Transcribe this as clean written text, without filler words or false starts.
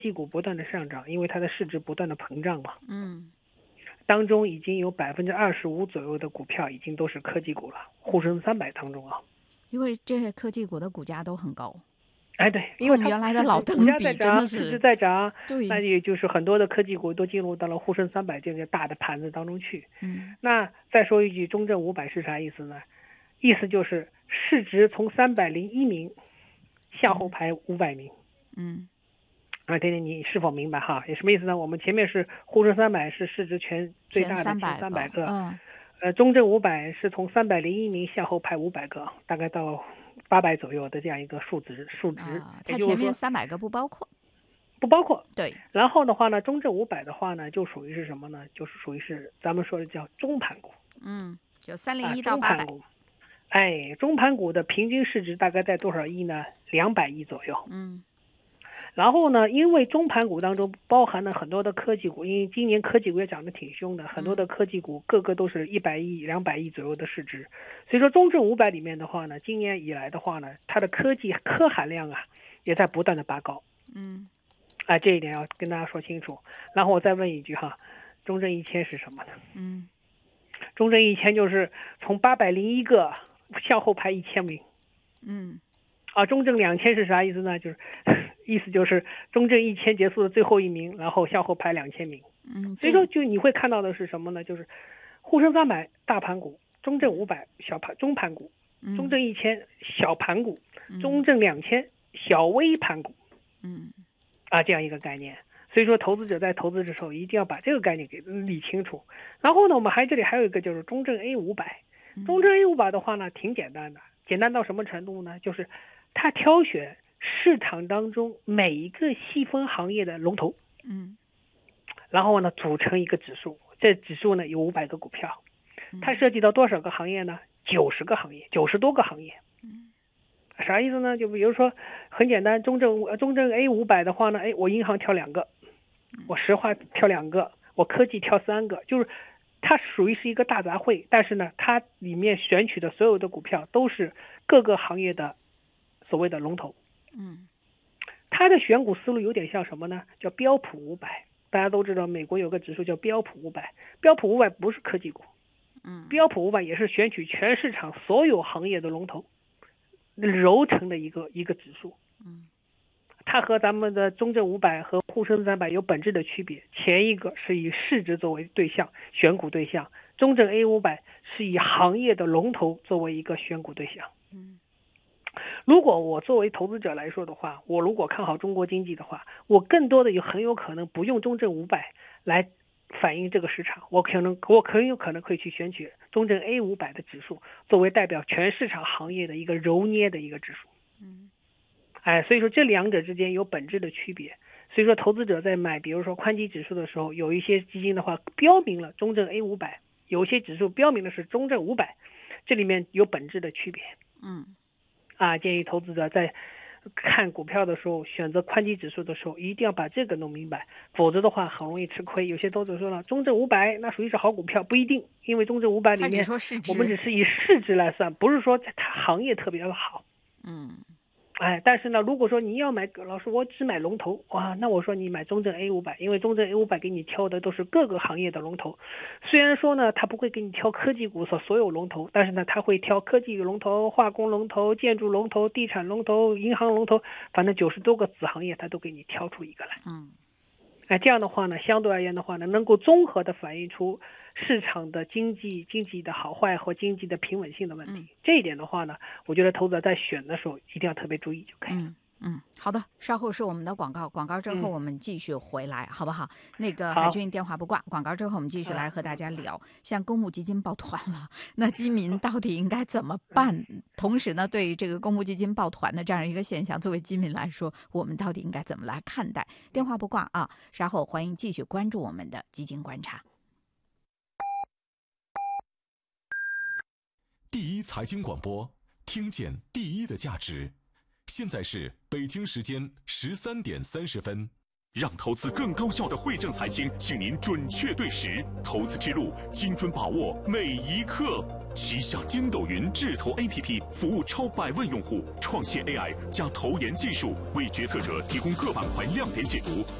技股不断的上涨，因为它的市值不断的膨胀嘛。当中已经有25%左右的股票已经都是科技股了，沪深300当中啊。 因为这些科技股的股价都很高。 哎，对，因为它原来的老股价在涨，市值在涨， 对， 那也就是很多的科技股都进入到了沪深300这个大的盘子当中去。那再说一句，中证500是啥意思呢？意思就是市值从301名向后排500名。听听你是否明白哈？也什么意思呢？我们前面是沪深300是市值最大的前300个，中证500是从301名向后排500个，大概到800左右的这样一个数值。 它前面300个不包括。 不包括。 对。 然后的话呢，中证500的话呢，就属于是什么呢？就是属于是咱们说的叫中盘股。 就301到800。 中盘股的平均市值大概在多少亿呢？200亿左右。然后呢，因为中盘股当中包含了很多的科技股，因为今年科技股也涨得挺凶的，很多的科技股个个都是100亿、200亿左右的市值。所以说中证500里面的话呢，今年以来的话呢，它的科含量也在不断的拔高。这一点要跟大家说清楚。然后我再问一句哈，中证1000是什么呢？中证1000就是从801个向后排1000名。中证2000是啥意思呢？意思就是中证1000结束的最后一名，然后向后排2000名。所以说就你会看到的是什么呢？就是沪深300大盘股，中证500中盘股，中证1000小盘股，中证2000小微盘股。这样一个概念。所以说投资者在投资的时候一定要把这个概念给理清楚。然后呢，我们这里还有一个就是中证 A500。中证 A500 的话呢，挺简单的，简单到什么程度呢？就是它挑选市场当中每一个细分行业的龙头，然后呢组成一个指数，这指数呢有500个股票，它涉及到多少个行业呢？90个行业，90多个行业。啥意思呢？就比如说很简单，中证 A500 的话呢，我银行挑2个，我石化挑2个，我科技挑3个，就是它属于是一个大杂烩，但是呢，它里面选取的所有的股票都是各个行业的所谓的龙头。它的选股思路有点像什么呢？叫标普500。大家都知道美国有个指数叫标普500，标普500不是科技股。标普500也是选取全市场所有行业的龙头揉成的一个指数。它和咱们的中证500和沪深300有本质的区别，前一个是以市值作为对象选股对象，中证 A500 是以行业的龙头作为一个选股对象。如果我作为投资者来说的话，我如果看好中国经济的话，我更多的很有可能不用中证500来反映这个市场，我很有可能会去选取中证 A500 的指数作为代表全市场行业的一个揉捏的一个指数。所以说这两者之间有本质的区别。所以说投资者在买比如说宽基指数的时候，有一些基金的话标明了中证 A500， 有些指数标明的是中证500，这里面有本质的区别。建议投资者在看股票的时候，选择宽基指数的时候，一定要把这个弄明白，否则的话很容易吃亏。有些投资者说了，中证500那属于是好股票，不一定，因为中证500里面我们只是以市值来算，不是说它行业特别的好。但是呢，如果说你要买，老师我只买龙头，那我说你买中证 A500， 因为中证 A500 给你挑的都是各个行业的龙头。虽然说呢，它不会给你挑科技股所有龙头，但是呢，它会挑科技龙头、化工龙头、建筑龙头、地产龙头、银行龙头，反正90多个子行业，它都给你挑出一个来。这样的话呢，相对而言的话呢，能够综合的反映出市场的经济的好坏和经济的平稳性的问题。这一点的话呢，我觉得投资者在选的时候一定要特别注意就可以了。 好的，稍后是我们的广告之后我们继续回来，好不好？那个海军电话不挂，广告之后我们继续来和大家聊。像公募基金抱团了，那基民到底应该怎么办？同时呢，对这个公募基金抱团的这样一个现象，作为基民来说，我们到底应该怎么来看待？电话不挂啊，稍后欢迎继续关注我们的基金观察。 第一财经广播，听见第一的价值。现在是北京时间13点30分。 让投资更高效的汇正财经，请您准确对时，投资之路精准把握每一刻。 旗下筋斗云智投 APP 服务超100万用户，创新 AI 加投研技术，为决策者提供各板块亮点解读。